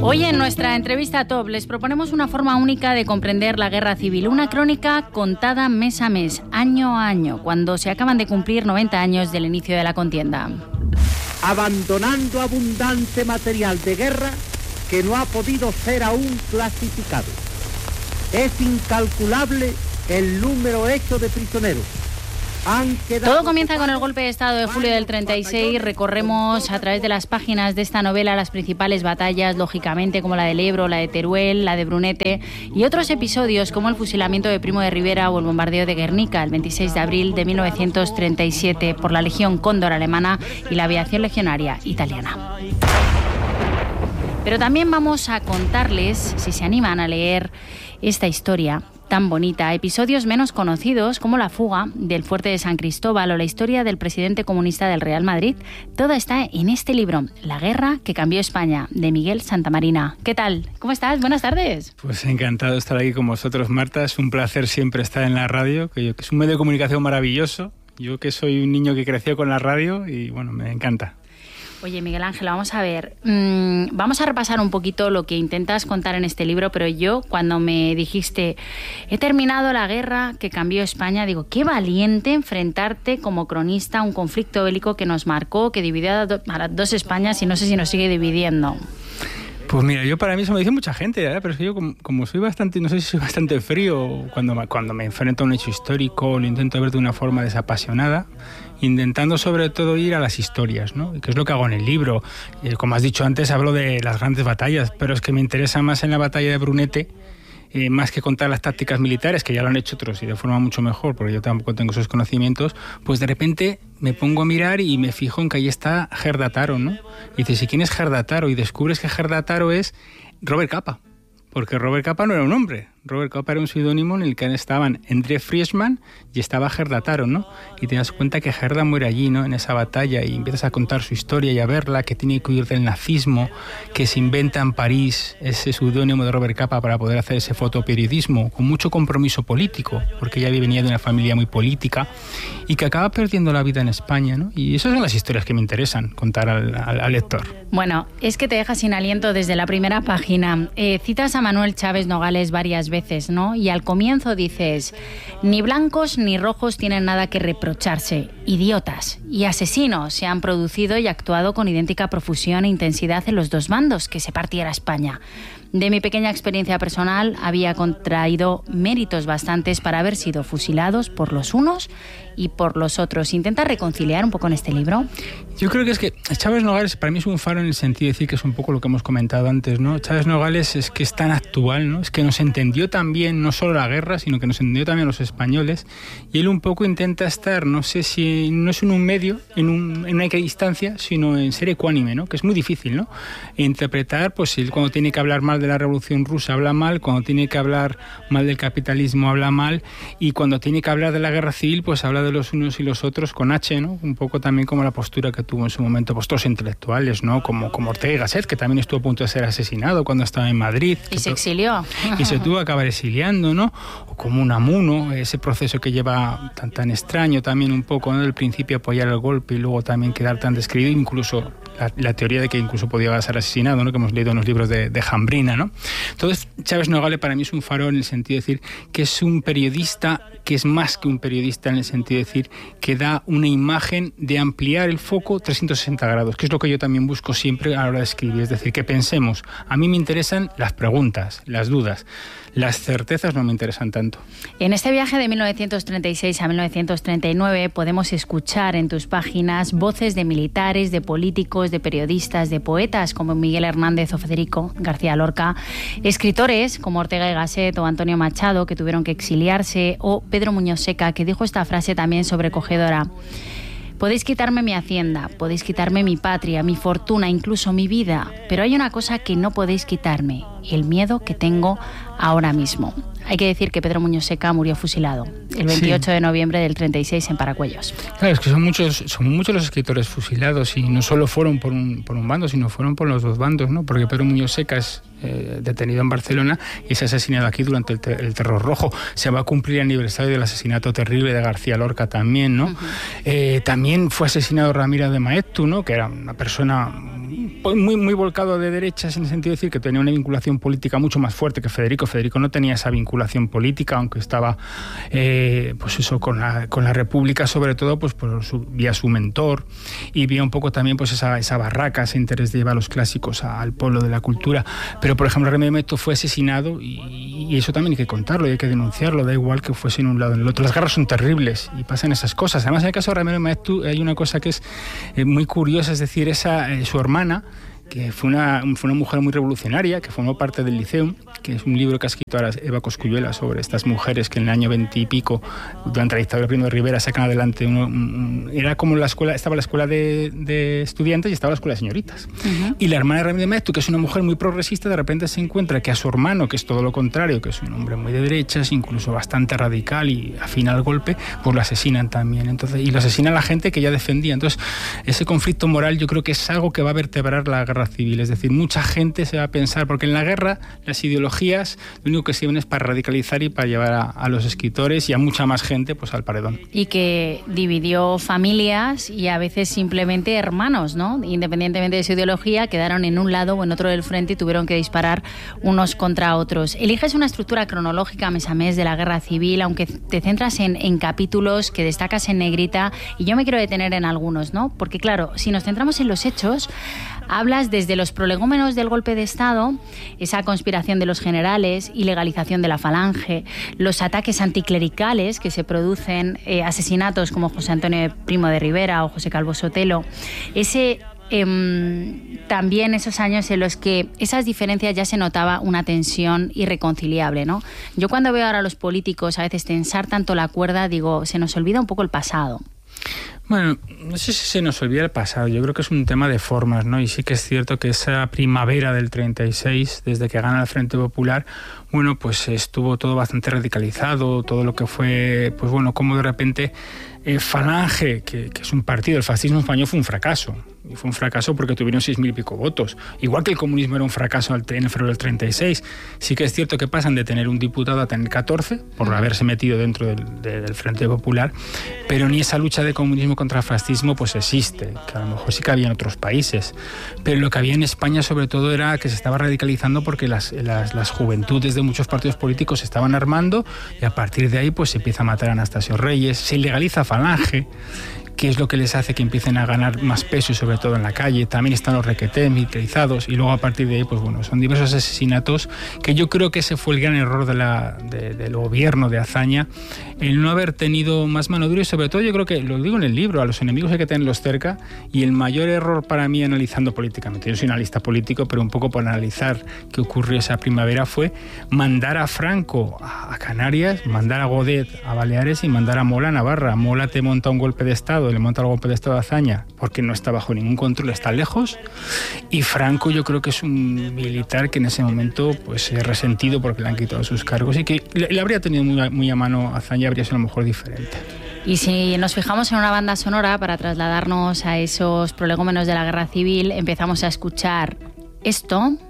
Hoy en nuestra entrevista top les proponemos una forma única de comprender la guerra civil, una crónica contada mes a mes, año a año, cuando se acaban de cumplir 90 años del inicio de la contienda. Abandonando abundante material de guerra que no ha podido ser aún clasificado. Es incalculable el número hecho de prisioneros. Todo comienza con el golpe de Estado de julio del 36. Recorremos a través de las páginas de esta novela las principales batallas, lógicamente, como la del Ebro, la de Teruel, la de Brunete, y otros episodios como el fusilamiento de Primo de Rivera o el bombardeo de Guernica el 26 de abril de 1937 por la Legión Cóndor alemana y la aviación legionaria italiana. Pero también vamos a contarles, si se animan a leer esta historia tan bonita, episodios menos conocidos como la fuga del fuerte de San Cristóbal o la historia del presidente comunista del Real Madrid. Todo está en este libro, La guerra que cambió España, de Miguel Santamarina. ¿Qué tal? ¿Cómo estás? Buenas tardes. Pues encantado de estar aquí con vosotros, Marta. Es un placer siempre estar en la radio, que es un medio de comunicación maravilloso. Yo que soy un niño que creció con la radio y bueno, me encanta. Oye, Miguel Ángel, vamos a ver, vamos a repasar un poquito lo que intentas contar en este libro, pero yo cuando me dijiste, he terminado la guerra que cambió España, digo, qué valiente enfrentarte como cronista a un conflicto bélico que nos marcó, que dividió a las dos Españas y no sé si nos sigue dividiendo. Pues mira, yo para mí eso me dice mucha gente, ¿verdad? Pero es que yo como soy bastante, no sé si soy bastante frío, cuando me enfrento a un hecho histórico lo intento ver de una forma desapasionada, intentando sobre todo ir a las historias, ¿no? Que es lo que hago en el libro. Como has dicho antes, hablo de las grandes batallas, pero es que me interesa más en la batalla de Brunete, más que contar las tácticas militares, que ya lo han hecho otros y de forma mucho mejor, porque yo tampoco tengo esos conocimientos, pues de repente me pongo a mirar y me fijo en que ahí está Gerda Taro, ¿no? Y dices, ¿y quién es Gerda Taro? Y descubres que Gerda Taro es Robert Capa, porque Robert Capa no era un hombre. Robert Capa era un seudónimo en el que estaban André Friesman y estaba Gerda Taro, ¿no? Y te das cuenta que Gerda muere allí, ¿no? En esa batalla, y empiezas a contar su historia y a verla, que tiene que huir del nazismo, que se inventa en París ese seudónimo de Robert Capa para poder hacer ese fotoperiodismo con mucho compromiso político, porque ella venía de una familia muy política y que acaba perdiendo la vida en España, ¿no? Y esas son las historias que me interesan contar al lector. Bueno, es que te deja sin aliento desde la primera página. Citas a Manuel Chávez Nogales varias veces, ¿no? Y al comienzo dices, ni blancos ni rojos tienen nada que reprocharse, idiotas y asesinos se han producido y actuado con idéntica profusión e intensidad en los dos bandos que se partiera España. De mi pequeña experiencia personal había contraído méritos bastantes para haber sido fusilados por los unos y por los otros. ¿Intenta reconciliar un poco en este libro? Yo creo que es que Chávez Nogales para mí es un faro en el sentido de decir que es un poco lo que hemos comentado antes, ¿no? Chávez Nogales es que es tan actual, ¿no? Es que nos entendió también no solo la guerra, sino que nos entendió también a los españoles, y él un poco intenta estar, no sé si no es en un medio, en una instancia, sino en ser ecuánime, ¿no? Que es muy difícil, ¿no? E interpretar, pues él cuando tiene que hablar mal de la Revolución Rusa habla mal, cuando tiene que hablar mal del capitalismo habla mal, y cuando tiene que hablar de la guerra civil pues habla de los unos y los otros con H, ¿no? Un poco también como la postura que tuvo en su momento pues todos intelectuales, ¿no? Como Ortega y Gasset, que también estuvo a punto de ser asesinado cuando estaba en Madrid. Y se exilió. Y se tuvo que acabar exiliando, ¿no? O como Unamuno, ese proceso que lleva tan extraño también un poco, ¿no? Del principio apoyar el golpe y luego también quedar tan descrito, incluso la teoría de que incluso podía ser asesinado, ¿no? Que hemos leído en los libros de Jambrina, ¿no? Entonces, Chávez Nogales para mí es un faro en el sentido de decir que es un periodista que es más que un periodista, en el sentido de decir que da una imagen de ampliar el foco 360 grados, que es lo que yo también busco siempre a la hora de escribir, es decir, que pensemos. A mí me interesan las preguntas, las dudas. Las certezas no me interesan tanto. En este viaje de 1936 a 1939 podemos escuchar en tus páginas voces de militares, de políticos, de periodistas, de poetas como Miguel Hernández o Federico García Lorca, escritores como Ortega y Gasset o Antonio Machado, que tuvieron que exiliarse, o Pedro Muñoz Seca, que dijo esta frase también sobrecogedora: podéis quitarme mi hacienda, podéis quitarme mi patria, mi fortuna, incluso mi vida, pero hay una cosa que no podéis quitarme, el miedo que tengo ahora mismo. Hay que decir que Pedro Muñoz Seca murió fusilado el 28 de noviembre del 36 en Paracuellos. Claro, es que son muchos los escritores fusilados, y no solo fueron por un bando, sino fueron por los dos bandos, ¿no? Porque Pedro Muñoz Seca es detenido en Barcelona y es asesinado aquí durante el Terror Rojo. Se va a cumplir el aniversario del asesinato terrible de García Lorca también, ¿no? Uh-huh. También fue asesinado Ramiro de Maeztu, ¿no? Que era una persona muy volcado de derechas, en el sentido de decir que tenía una vinculación política mucho más fuerte que Federico. Federico no tenía esa vinculación política, aunque estaba pues eso, con la República, sobre todo pues vía su mentor, y vía un poco también pues esa barraca, ese interés de llevar los clásicos al pueblo de la cultura. Pero por ejemplo Remedios Metto fue asesinado, y eso también hay que contarlo y hay que denunciarlo, da igual que fuese en un lado o en el otro. Las guerras son terribles y pasan esas cosas. Además, en el caso de Remedios Metto hay una cosa que es muy curiosa, es decir, su hermana, que fue una mujer muy revolucionaria, que formó parte del Liceum, que es un libro que ha escrito ahora Eva Cosculluela sobre estas mujeres que en el año 20 y pico, durante la dictadura de Primo de Rivera, sacan adelante era como la escuela, estaba la escuela de estudiantes y estaba la escuela de señoritas. Uh-huh. Y la hermana de Remedios Metto, que es una mujer muy progresista, de repente se encuentra que a su hermano, que es todo lo contrario, que es un hombre muy de derechas, incluso bastante radical y afín al golpe, pues lo asesinan también. Entonces, y lo asesinan la gente que ella defendía. Entonces, ese conflicto moral yo creo que es algo que va a vertebrar la guerra civil. Es decir, mucha gente se va a pensar, porque en la guerra las ideologías lo único que sirven es para radicalizar y para llevar a los escritores y a mucha más gente pues al paredón. Y que dividió familias y a veces simplemente hermanos, ¿no? Independientemente de su ideología, quedaron en un lado o en otro del frente y tuvieron que disparar unos contra otros. Eliges una estructura cronológica mes a mes de la guerra civil, aunque te centras en capítulos que destacas en negrita, y yo me quiero detener en algunos, ¿no? Porque claro, si nos centramos en los hechos, hablas desde los prolegómenos del golpe de Estado, esa conspiración de los generales, ilegalización de la falange, los ataques anticlericales que se producen, asesinatos como José Antonio Primo de Rivera o José Calvo Sotelo, también esos años en los que esas diferencias ya se notaba una tensión irreconciliable, ¿no? Yo cuando veo ahora a los políticos a veces tensar tanto la cuerda, digo, se nos olvida un poco el pasado. Bueno, no sé si se nos olvida el pasado, yo creo que es un tema de formas, ¿no? Y sí que es cierto que esa primavera del 36, desde que gana el Frente Popular, bueno, pues estuvo todo bastante radicalizado, todo lo que fue, pues bueno, como de repente Falange, que es un partido, el fascismo español fue un fracaso. Y fue un fracaso porque tuvieron 6.000 y pico votos. Igual que el comunismo era un fracaso en el febrero del 36. Sí que es cierto que pasan de tener un diputado a tener 14 por haberse metido dentro del Frente Popular, pero ni esa lucha de comunismo contra el fascismo pues existe, que a lo mejor sí que había en otros países. Pero lo que había en España sobre todo era que se estaba radicalizando porque las juventudes de muchos partidos políticos se estaban armando, y a partir de ahí pues se empieza a matar a Anastasio Reyes, se ilegaliza Falange, que es lo que les hace que empiecen a ganar más peso y sobre todo en la calle. También están los requetés militarizados, y luego a partir de ahí pues bueno, son diversos asesinatos, que yo creo que ese fue el gran error del gobierno de Azaña, el no haber tenido más mano dura, y sobre todo yo creo que, lo digo en el libro, a los enemigos hay que tenerlos cerca, y el mayor error para mí analizando políticamente, yo soy analista político, pero un poco por analizar qué ocurrió esa primavera, fue mandar a Franco a Canarias, mandar a Godet a Baleares y mandar a Mola a Navarra. Mola te monta un golpe de Estado, le monta el golpe de Estado a Azaña porque no está bajo ningún control, está lejos, y Franco yo creo que es un militar que en ese momento pues es resentido porque le han quitado sus cargos, y que le habría tenido muy a mano Azaña, habría sido a lo mejor diferente. Y si nos fijamos en una banda sonora para trasladarnos a esos prolegómenos de la guerra civil, empezamos a escuchar esto.